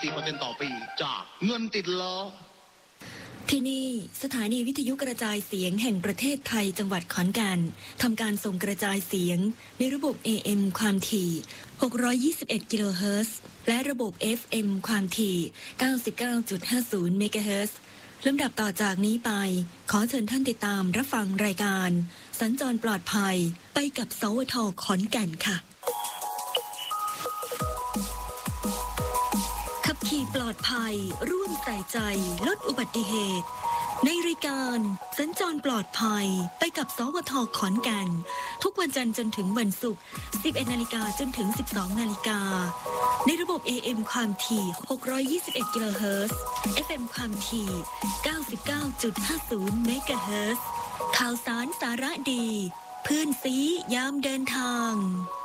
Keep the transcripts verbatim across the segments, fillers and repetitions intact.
สี่เปอร์เซ็นต์ต่อปีจากเงินติดล้อที่นี่สถานีวิทยุกระจายเสียงแห่งประเทศไทยจังหวัดขอนแก่นทำการส่งกระจายเสียงในระบบ เอ เอ็ม ความถี่หกร้อยยี่สิบเอ็ดกิโลเฮิรตซ์และระบบ เอฟ เอ็ม ความถี่ เก้าสิบเก้าจุดห้าศูนย์ เมกะเฮิรตซ์ลำดับต่อจากนี้ไปขอเชิญท่านติดตามรับฟังรายการสัญจรปลอดภัยไปกับสวท.ขอนแก่นค่ะขับขี่ปลอดภัยร่วมใส่ใจลดอุบัติเหตุในรายการสัญจรปลอดภัยไปกับสวท.ขอนแก่นทุกวันจันทร์จนถึงวันศุกร์ สิบเอ็ดนาฬิกาจนถึง สิบสองนาฬิกาในระบบ เอ เอ็ม ความถี่หกร้อยยี่สิบเอ็ดกิโลเฮิรตซ์ เอฟ เอ็ม ความถี่ เก้าสิบเก้าจุดห้าศูนย์ เมกะเฮิรตซ์ข่าวสารสาระดีเพื่อนซียามเดินทาง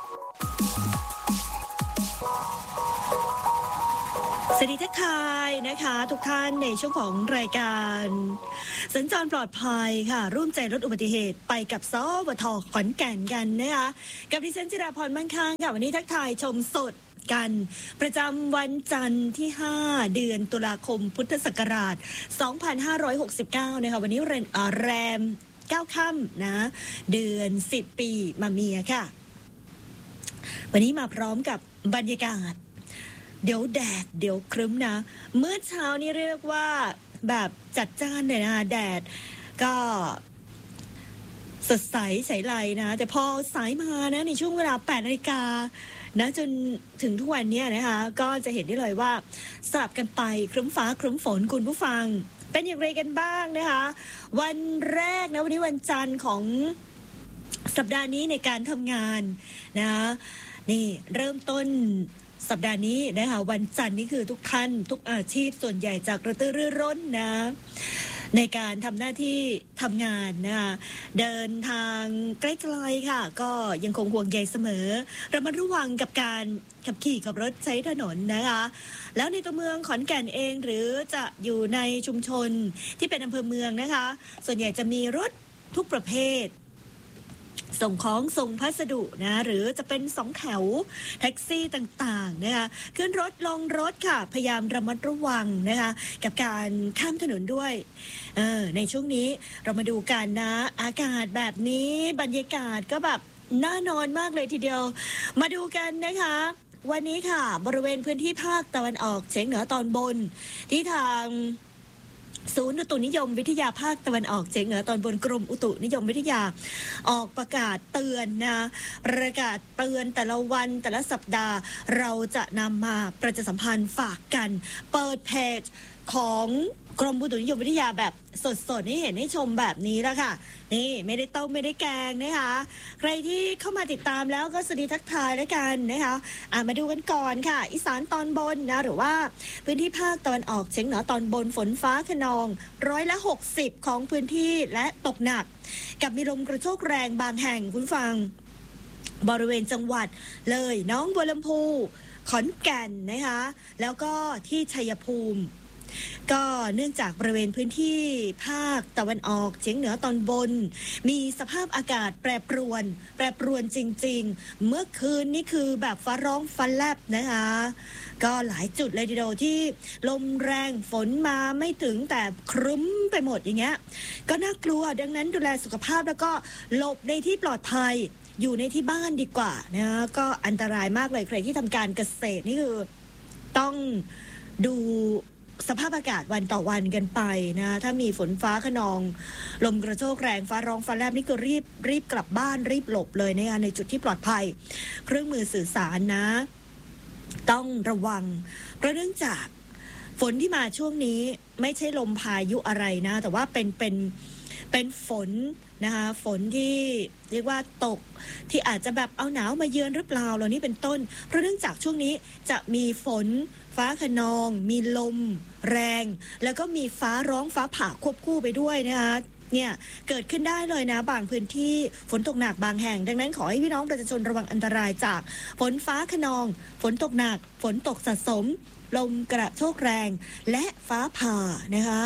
สวัสดีทักทายนะคะทุกท่านในช่วงของรายการสัญจรปลอดภัยค่ะร่วมใจลดอุบัติเหตุไปกับสวท.ขอนแก่นกันนะคะกับดิฉันจิราพรมั่งคั่งค่ะวันนี้ทักทายชมสดกันประจำวันจันทร์ที่ห้าเดือนตุลาคมพุทธศักราชสองพันห้าร้อยหกสิบเก้านะคะวันนี้แรมแรมเก้าค่ำนะเดือนสิบปีมาเมียค่ะวันนี้มาพร้อมกับบรรยากาศเดี๋ยวแดดเดี๋ยวครึ้มนะเมื่อเช้านี้เรียกว่าแบบจัดจ้านเลยนะแดดก็สดใสใสไลนะแต่พอสายมานะในช่วงเวลาแปดนาฬิกานะจนถึงทุกวันนี้นะคะก็จะเห็นได้เลยว่าสลับกันไปครึ้มฟ้าครึ้มฝนคุณผู้ฟังเป็นอย่างไรกันบ้างนะคะวันแรกนะวันนี้วันจันทร์ของสัปดาห์นี้ในการทำงานนะนี่เริ่มต้นสัปดาห์นี้นะคะวันจันทร์นี่คือทุกท่านทุกอาชีพส่วนใหญ่จากกระตือรือร้นนะในการทำหน้าที่ทำงานนะคะเดินทางใกล้ๆค่ะก็ยังคงห่วงใยเสมอระมัดระวังกับการขับขี่กับรถใช้ถนนนะคะแล้วในตัวเมืองขอนแก่นเองหรือจะอยู่ในชุมชนที่เป็นอำเภอเมืองนะคะส่วนใหญ่จะมีรถทุกประเภทส่งของส่งพัสดุนะหรือจะเป็นสองแถวแท็กซี่ต่างๆนะคะขึ้นรถลงรถค่ะพยายามระมัดระวังนะคะกับการข้ามถนนด้วยเออในช่วงนี้เรามาดูกันนะอากาศแบบนี้บรรยากาศก็แบบน่านอนมากเลยทีเดียวมาดูกันนะคะวันนี้ค่ะบริเวณพื้นที่ภาคตะวันออกเฉียงเหนือตอนบนที่ทางศูนย์อุตุนิยมวิทยาภาคตะวันออกเฉียงเหนือตอนบนกรมอุตุนิยมวิทยาออกประกาศเตือนนะประกาศเตือนแต่ละวันแต่ละสัปดาห์เราจะนำมาประชาสัมพันธ์ฝากกันเปิดเพจของกรมอุตุนิยมวิทยาแบบสดๆให้เห็นให้ชมแบบนี้แล้วค่ะนี่ไม่ได้ต้มไม่ได้แกงนะคะใครที่เข้ามาติดตามแล้วก็สวัสดีทักทายแล้วกันนะคะอ่ะมาดูกันก่อนค่ะอีสานตอนบนนะหรือว่าพื้นที่ภาคตะวันออกเฉียงเหนือตอนบนฝนฟ้าคะนองร้อยละหกสิบของพื้นที่และตกหนักกับมีลมกระโชกแรงบางแห่งคุณฟังบริเวณจังหวัดเลยหนองบัวลำพูขอนแก่นนะคะแล้วก็ที่ชัยภูมิก็เนื่องจากบริเวณพื้นที่ภาคตะวันออกเฉียงเหนือตอนบนมีสภาพอากาศแปรปรวนแปรปรวนจริงๆเมื่อคืนนี่คือแบบฟ้าร้องฟ้าแลบนะคะก็หลายจุดเลยทีเดียวที่ลมแรงฝนมาไม่ถึงแต่ครึ้มไปหมดอย่างเงี้ยก็น่ากลัวดังนั้นดูแลสุขภาพแล้วก็หลบในที่ปลอดภัยอยู่ในที่บ้านดีกว่านะก็อันตรายมากเลยใครที่ทำการเกษตรนี่คือต้องดูสภาพอากาศวันต่อวันกันไปนะถ้ามีฝนฟ้าคะนองลมกระโชกแรงฟ้าร้องฟ้าแลบนี่ก็รีบรีบกลับบ้านรีบหลบเลยนะคะในจุดที่ปลอดภัยเครื่องมือสื่อสารนะต้องระวังเพราะเนื่องจากฝนที่มาช่วงนี้ไม่ใช่ลมพายุอะไรนะแต่ว่าเป็นเป็นเป็นฝนนะคะฝนที่เรียกว่าตกที่อาจจะแบบเอาหนาวมาเยือนหรือเปล่าเหล่านี้เป็นต้นเพราะเนื่องจากช่วงนี้จะมีฝนฟ้าคะนองมีลมแรงแล้วก็มีฟ้าร้องฟ้าผ่าควบคู่ไปด้วยนะคะเนี่ยเกิดขึ้นได้เลยนะบางพื้นที่ฝนตกหนักบางแห่งดังนั้นขอให้พี่น้องประชาชนระวังอันตรายจากฝนฟ้าคะนองฝนตกหนักฝนตกสะสมลมกระโชกแรงและฟ้าผ่านะคะ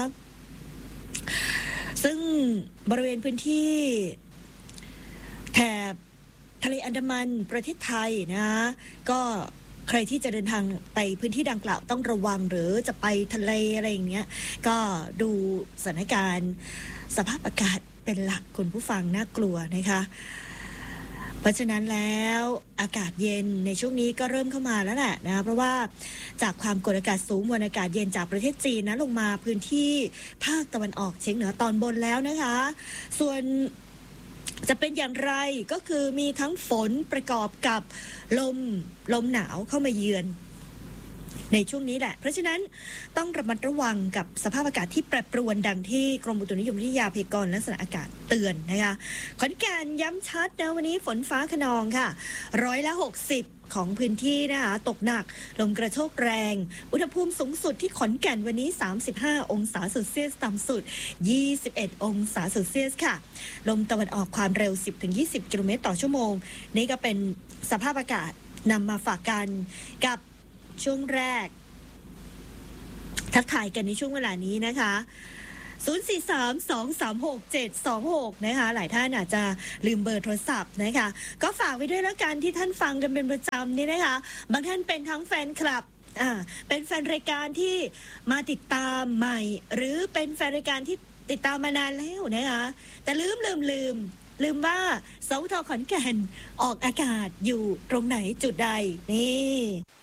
ซึ่งบริเวณพื้นที่แถบทะเลอันดามันประเทศไทยนะก็ใครที่จะเดินทางไปพื้นที่ดังกล่าวต้องระวังหรือจะไปทะเลอะไรอย่างเงี้ยก็ดูสถานการณ์สภาพอากาศเป็นหลักคุณผู้ฟังน่ากลัวนะคะเพราะฉะนั้นแล้วอากาศเย็นในช่วงนี้ก็เริ่มเข้ามาแล้วแหละนะเพราะว่าจากความกดอากาศสูงมวลอากาศเย็นจากประเทศจีนนะลงมาพื้นที่ภาคตะวันออกเฉียงเหนือตอนบนแล้วนะคะส่วนจะเป็นอย่างไรก็คือมีทั้งฝนประกอบกับลมลมหนาวเข้ามาเยือนในช่วงนี้แหละเพราะฉะนั้นต้องระมัดระวังกับสภาพอากาศที่แปรปรวนดังที่กรมอุตุนิยมวิทยาพยากรณ์ลักษณะอากาศเตือนนะคะขอนแก่นย้ำชัดนะวันนี้ฝนฟ้าคะนองค่ะร้อยละหกสิบของพื้นที่นะคะตกหนักลมกระโชกแรงอุณหภูมิสูงสุดที่ขอนแก่นวันนี้สามสิบห้าองศาเซลเซียสต่ำสุดยี่สิบเอ็ดองศาเซลเซียสค่ะลมตะวันออกความเร็ว สิบถึงยี่สิบ กิโลเมตรต่อชั่วโมงนี่ก็เป็นสภาพอากาศนำมาฝากกันกับช่วงแรกทักทายกันในช่วงเวลานี้นะคะศูนย์ สี่ สาม สอง สาม หก เจ็ด สอง หกนะคะหลายท่านอาจจะลืมเบอร์โทรศัพท์นะคะก็ฝากไว้ด้วยแล้วกันที่ท่านฟังกันเป็นประจำนี่นะคะบางท่านเป็นทั้งแฟนคลับอ่าเป็นแฟนรายการที่มาติดตามใหม่หรือเป็นแฟนรายการที่ติดตามมานานแล้วนะคะแต่ลืมลืมลืมลืมว่าสวทขอนแก่นออกอากาศอยู่ตรงไหนจุดใดนี่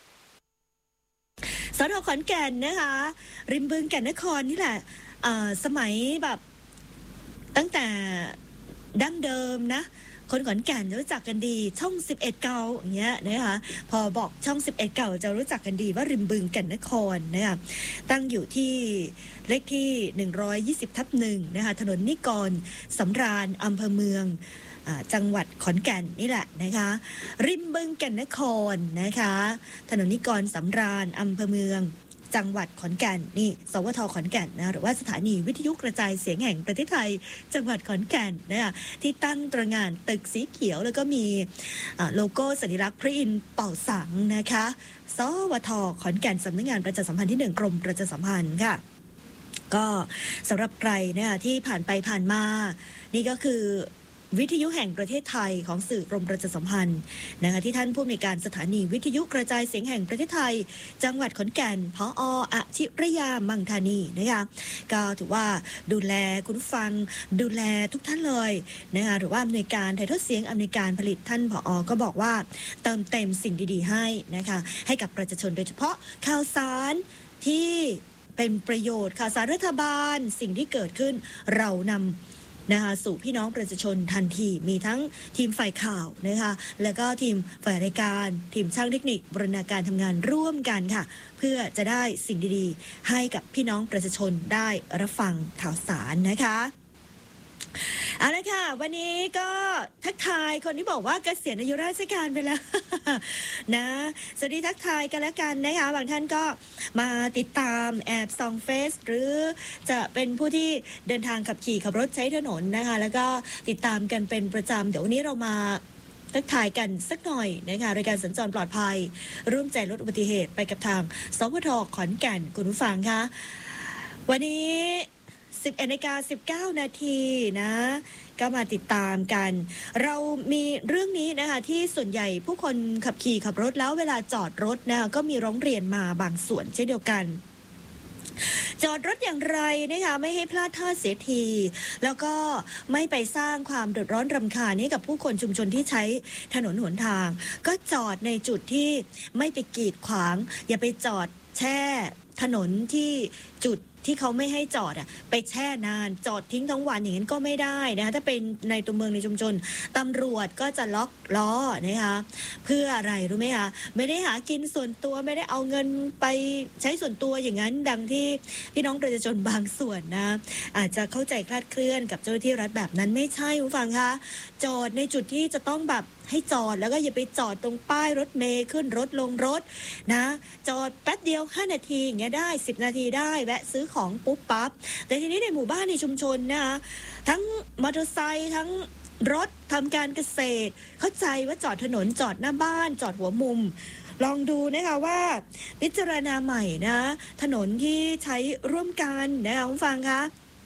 สทขอนแก่นนะคะริมบึงแก่นนครนี่แหละสมัยแบบตั้งแต่ดั้งเดิมนะคนขอนแก่นจะรู้จักกันดีช่องสิบเอ็ดเก่าอย่างเงี้ยนะคะพอบอกช่องสิบเอ็ดเก่าจะรู้จักกันดีว่าริมบึงแก่นนครนะคะตั้งอยู่ที่เลขที่หนึ่งร้อยยี่สิบทับหนึ่งนะคะถนนนิกรสำราญอำเภอเมืองจังหวัดขอนแก่นนี่แหละนะคะริมบึงแก่นนครนะคะถนนนิกรสำราญอำเภอเมืองจังหวัดขอนแก่นนี่สวทขอนแก่นนะหรือว่าสถานีวิทยุกระจายเสียงแห่งประเทศไทยจังหวัดขอนแก่นนะคะที่ตั้งตระหง่านตึกสีเขียวแล้วก็มีโลโก้สัญลักษณ์พระอินทร์เป่าสังนะคะสวทขอนแก่นสำนักงานประชาสัมพันธ์ที่หนึ่งกรมประชาสัมพันธ์ค่ะก็สำหรับใครเนี่ยที่ผ่านไปผ่านมานี่ก็คือวิทยุแห่งประเทศไทยของสื่อกรมประชาสัมพันธ์นะคะที่ท่านผู้อำนวยการสถานีวิทยุกระจายเสียงแห่งประเทศไทยจังหวัดขอนแก่นผอ.อาชิรยามังธานีนะคะก็ถือว่าดูแลคุณผู้ฟังดูแลทุกท่านเลยนะคะหรือว่าอำนวยการถ่ายทอดเสียงอำนวยการผลิตท่านผอ.ก็บอกว่าเติมเต็มสิ่งดีๆให้นะคะให้กับประชาชนโดยเฉพาะข่าวสารที่เป็นประโยชน์ข่าวสารรัฐบาลสิ่งที่เกิดขึ้นเรานำนะคะสู่พี่น้องประชาชนทันทีมีทั้งทีมฝ่ายข่าวนะคะแล้วก็ทีมฝ่ายรายการทีมช่างเทคนิคบรรณาการทำงานร่วมกันค่ะเพื่อจะได้สิ่งดีๆให้กับพี่น้องประชาชนได้รับฟังข่าวสารนะคะเอาละค่ะวันนี้ก็ทักทายคนที่บอกว่าเกษียณอายุราชการไปแล้วนะสวัสดีทักทายกันแล้วกันนะคะบางท่านก็มาติดตามแอบส่องเฟซหรือจะเป็นผู้ที่เดินทางขับขี่ขับรถใช้ถนนนะคะแล้วก็ติดตามกันเป็นประจำเดี๋ยววันนี้เรามาทักทายกันสักหน่อยนะคะรายการสัญจรปลอดภัยร่วมใจลดอุบัติเหตุไปกับทางสวทขอนแก่นคุณผู้ฟังคะวันนี้สิบเอ็ดนาฬิกาสิบเก้านาทีนะก็มาติดตามกันเรามีเรื่องนี้นะคะที่ส่วนใหญ่ผู้คนขับขี่ขับรถแล้วเวลาจอดรถนะคะก็มีร้องเรียนมาบางส่วนเช่นเดียวกันจอดรถอย่างไรนะคะไม่ให้พลาดท่าเสียทีแล้วก็ไม่ไปสร้างความเดือดร้อนรำคาญให้กับผู้คนชุมชนที่ใช้ถนนหนทางก็จอดในจุดที่ไม่ไปกีดขวางอย่าไปจอดแช่ถนนที่จุดที่เขาไม่ให้จอดอ่ะไปแช่นานจอดทิ้งทั้งวันอย่างนั้นก็ไม่ได้นะคะถ้าเป็นในตัวเมืองในชุมชนตำรวจก็จะล็อกล้อนะคะเพื่ออะไรรู้ไหมคะไม่ได้หากินส่วนตัวไม่ได้เอาเงินไปใช้ส่วนตัวอย่างนั้นดังที่พี่น้องประชาชนบางส่วนนะอาจจะเข้าใจคลาดเคลื่อนกับเจ้าหน้าที่รัฐแบบนั้นไม่ใช่คุณฟังคะจอดในจุดที่จะต้องแบบให้จอดแล้วก็อย่าไปจอดตรงป้ายรถเมล์ขึ้นรถลงรถนะจอดแป๊บเดียวห้านาทีอย่างเงี้ยได้สิบนาทีได้แวะซื้อของปุ๊บปั๊บแต่ทีนี้ในหมู่บ้านในชุมชนนะคะทั้งมอเตอร์ไซค์ทั้งรถทำการเกษตรเข้าใจว่าจอดถนนจอดหน้าบ้านจอดหัวมุมลองดูนะคะว่าพิจารณาใหม่นะถนนที่ใช้ร่วมกันนะคะคุณฟังคะ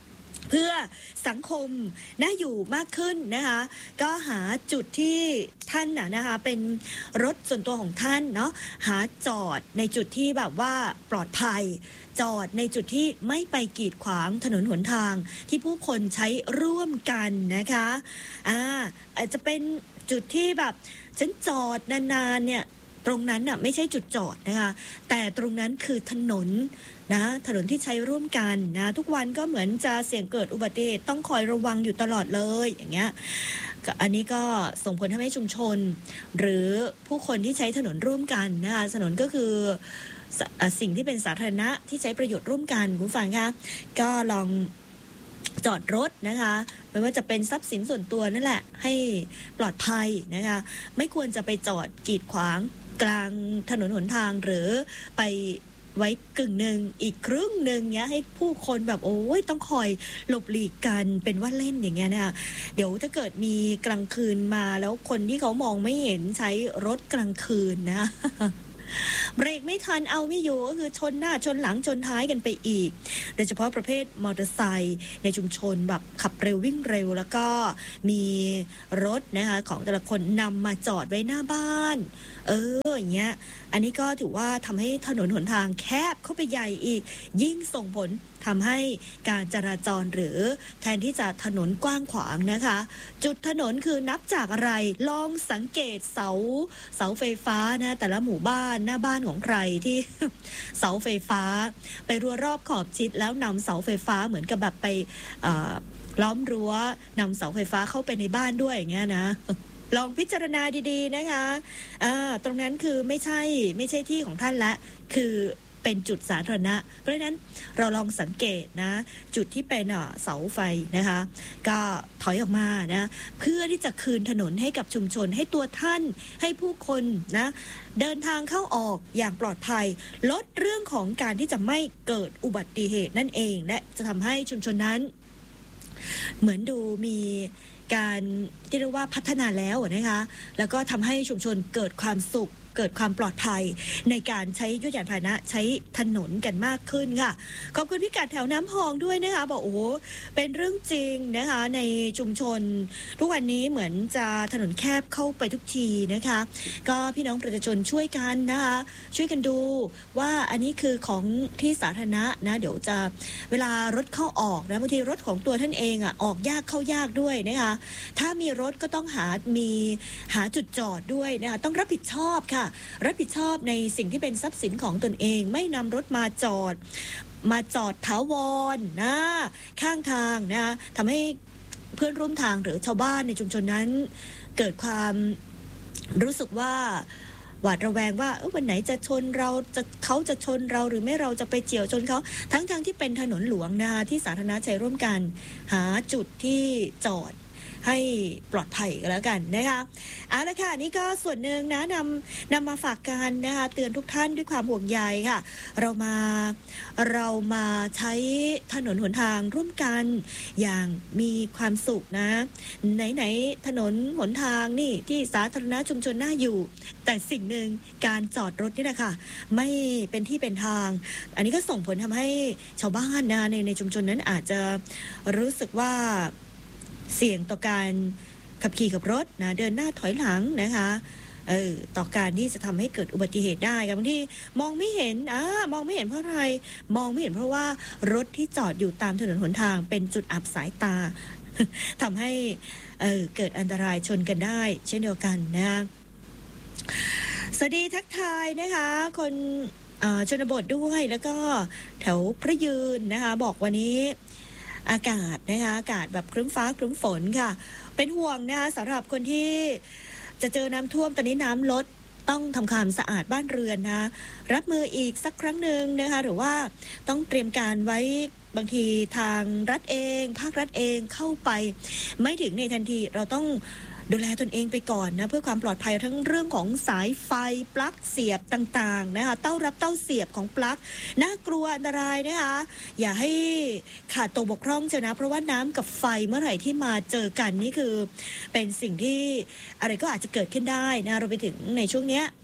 เพื่อสังคมน่าอยู่มากขึ้นนะคะก็หาจุดที่ท่านน่ะนะคะเป็นรถส่วนตัวของท่านเนาะหาจอดในจุดที่แบบว่าปลอดภัยจอดในจุดที่ไม่ไปกีดขวางถนนหนทางที่ผู้คนใช้ร่วมกันนะคะอ่าอาจจะเป็นจุดที่แบบฉันจอดนานๆเนี่ยตรงนั้นน่ะไม่ใช่จุดจอดนะคะแต่ตรงนั้นคือถนนนะถนนที่ใช้ร่วมกันนะทุกวันก็เหมือนจะเสี่ยงเกิดอุบัติเหตุต้องคอยระวังอยู่ตลอดเลยอย่างเงี้ยอันนี้ก็ส่งผลทำให้ชุมชนหรือผู้คนที่ใช้ถนนร่วมกันนะคะถนนก็คือสิ่งที่เป็นสาธารณะที่ใช้ประโยชน์ร่วมกันคุณฟังคะก็ลองจอดรถนะคะไม่ว่าจะเป็นทรัพย์สินส่วนตัวนั่นแหละให้ปลอดภัยนะคะไม่ควรจะไปจอดกีดขวางกลางถนนหนทางหรือไปไว้กึ่งหนึ่งอีกครึ่งหนึ่งเนี้ยให้ผู้คนแบบโอ้ยต้องคอยหลบหลีกกันเป็นว่าเล่นอย่างเงี้ยนะคะเดี๋ยวถ้าเกิดมีกลางคืนมาแล้วคนที่เขามองไม่เห็นใช้รถกลางคืนนะ เบรกไม่ทันเอาไม่อยู่ก็คือชนหน้าชนหลังชนท้ายกันไปอีกโดยเฉพาะประเภทมอเตอร์ไซค์ในชุมชนแบบขับเร็ววิ่งเร็วแล้วก็มีรถนะคะของแต่ละคนนำมาจอดไว้หน้าบ้านเอออย่างเงี้ยอันนี้ก็ถือว่าทำให้ถนนหนทางแคบเข้าไปใหญ่อีกยิ่งส่งผลทำให้การจราจรหรือแทนที่จะถนนกว้างขวางนะคะจุดถนนคือนับจากอะไรลองสังเกตเสาเสาไฟฟ้านะแต่ละหมู่บ้านหน้าบ้านของใครที่ เสาไฟฟ้าไปรัวรอบขอบชิดแล้วนำเสาไฟฟ้าเหมือนกับแบบไปล้อมรั้วนำเสาไฟฟ้าเข้าไปในบ้านด้วยอย่างเงี้ยนะลองพิจารณาดีๆนะคะอ่าตรงนั้นคือไม่ใช่ไม่ใช่ที่ของท่านละคือเป็นจุดสาธารณะเพราะฉะนั้นเราลองสังเกตนะจุดที่เป็นเสาไฟนะคะก็ถอยออกมานะเพื่อที่จะคืนถนนให้กับชุมชนให้ตัวท่านให้ผู้คนนะเดินทางเข้าออกอย่างปลอดภัยลดเรื่องของการที่จะไม่เกิดอุบัติเหตุนั่นเองและจะทำให้ชุมชนนั้นเหมือนดูมีการที่เรียกว่าพัฒนาแล้วนะคะแล้วก็ทำให้ชุมชนเกิดความสุขเกิดความปลอดภัยในการใช้ยุทธยานพาหนะใช้ถนนกันมากขึ้นค่ะขอบคุณพิกัดแถวน้ำพองด้วยนะคะบอกโอ้เป็นเรื่องจริงนะคะในชุมชนทุกวันนี้เหมือนจะถนนแคบเข้าไปทุกทีนะคะก็พี่น้องประชาชนช่วยกันนะคะช่วยกันดูว่าอันนี้คือของที่สาธารณะนะเดี๋ยวจะเวลารถเข้าออกนะบางทีรถของตัวท่านเองอ่ะออกยากเข้ายากด้วยนะคะถ้ามีรถก็ต้องหามีหาจุดจอดด้วยนะคะต้องรับผิดชอบค่ะรับผิดชอบในสิ่งที่เป็นทรัพย์สินของตนเองไม่นำรถมาจอดมาจอดถาวรนะข้างทางนะทำให้เพื่อนร่วมทางหรือชาวบ้านในชุมชนนั้นเกิดความรู้สึกว่าหวาดระแวงว่าวันไหนจะชนเราจะเขาจะชนเราหรือไม่เราจะไปเฉี่ยวชนเขาทั้งๆ ท, ที่เป็นถนนหลวงนะที่สาธารณะใช้ร่วมกันหาจุดที่จอดให้ปลอดภัยกันแล้วกันนะคะเอาละค่ะนี่ก็ส่วนหนึ่งนะนำนำมาฝากกันนะคะเตือนทุกท่านด้วยความห่วงใยค่ะเรามาเรามาใช้ถนนหนทางร่วมกันอย่างมีความสุขนะไหนๆถนนหนทางนี่ที่สาธารณะชุมชนน่าอยู่แต่สิ่งหนึ่งการจอดรถนี่แหละค่ะไม่เป็นที่เป็นทางอันนี้ก็ส่งผลทำให้ชาวบ้านนะในในชุมชนนั้นอาจจะรู้สึกว่าเสี่ยงต่อการขับขี่กับรถนะเดินหน้าถอยหลังนะคะเออต่อการที่จะทำให้เกิดอุบัติเหตุได้ค่ะบางทีมองไม่เห็นอ่ามองไม่เห็นเพราะอะไรมองไม่เห็นเพราะว่ารถที่จอดอยู่ตามถนนหนทางเป็นจุดอับสายตา ทำให้เออเกิดอันตรายชนกันได้เช่นเดียวกันนะสวัสดีทักทายนะคะคนชนบทด้วยแล้วก็แถวพระยืนนะคะบอกวันนี้อากาศนะคะอากาศแบบครึ้มฟ้าครึ้มฝนค่ะเป็นห่วงนะคะสำหรับคนที่จะเจอน้ำท่วมตอนนี้น้ำลดต้องทำความสะอาดบ้านเรือนนะรับมืออีกสักครั้งหนึ่งนะคะหรือว่าต้องเตรียมการไว้บางทีทางรัฐเองภาครัฐเองเข้าไปไม่ถึงในทันทีเราต้องดูแลตนเองไปก่อนนะเพื่อความปลอดภัยทั้งเรื่องของสายไฟปลั๊กเสียบต่างๆนะคะเต้ารับเต้าเสียบของปลั๊กน่ากลัวอันตรายนะคะอย่าให้ขาดตกบกพร่องเจ้านะเพราะว่าน้ำกับไฟเมื่อไหร่ที่มาเจอกันนี่คือเป็นสิ่งที่อะไรก็อาจจะเกิดขึ้นได้นะเราไปถึงในช่วงเนี้ย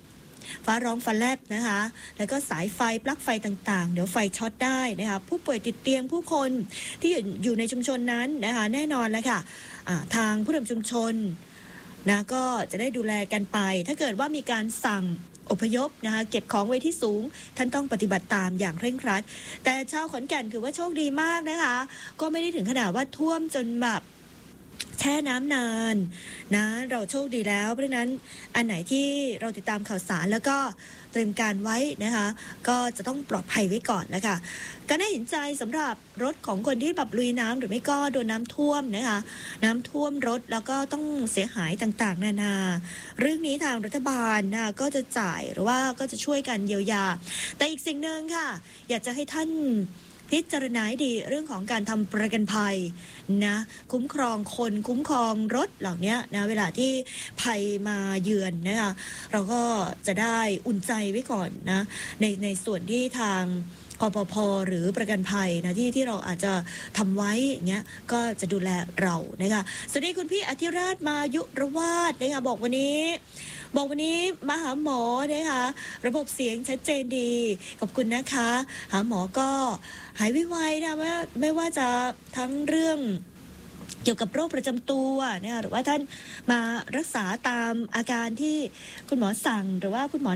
ฟ้าร้องฟ้าแลบนะคะแล้วก็สายไฟปลั๊กไฟต่างๆเดี๋ยวไฟช็อตได้นะคะผู้ป่วยติดเตียงผู้คนที่อยู่ในชุมชนนั้นนะคะแน่นอนแล้วค่ะทางผู้นำชุมชนนะก็จะได้ดูแลกันไปถ้าเกิดว่ามีการสั่งอพยพนะคะเก็บของไว้ที่สูงท่านต้องปฏิบัติตามอย่างเคร่งครัดแต่ชาวขอนแก่นถือว่าโชคดีมากนะคะก็ไม่ได้ถึงขนาดว่าท่วมจนแบบแช่น้ำนานนะเราโชคดีแล้วเพราะฉะนั้นอันไหนที่เราติดตามข่าวสารแล้วก็เตรียมการไว้นะคะก็จะต้องปลอดภัยไว้ก่อนนะคะก็น่าเห็นใจสำหรับรถของคนที่แบบลุยน้ำหรือไม่ก็โดนน้ำท่วมนะคะน้ำท่วมรถแล้วก็ต้องเสียหายต่างๆนานาเรื่องนี้ทางรัฐบาลนะก็จะจ่ายหรือว่าก็จะช่วยกันเยียวยาแต่อีกสิ่งหนึ่งค่ะอยากจะให้ท่านพิจารณาให้ดีเรื่องของการทำประกันภัยนะคุ้มครองคนคุ้มครองรถเหล่านี้นะเวลาที่ภัยมาเยือนนะคะเราก็จะได้อุ่นใจไว้ก่อนนะในในส่วนที่ทางกปภ.หรือประกันภัยนะที่ที่เราอาจจะทำไว้อย่างเงี้ยก็จะดูแลเรานะคะสวัสดีคุณพี่อธิราชมายุรวาทนะคะบอกวันนี้บอกวันนี้มาหาหมอนะคะระบบเสียงชัดเจนดีขอบคุณนะคะหาหมอก็หายไวๆนะว่าไม่ว่าจะทั้งเรื่องเกี่ยวกับโรคประจำตัวนะคะหรือว่าท่านมารักษาตามอาการที่คุณหมอสั่งหรือว่าคุณหมอ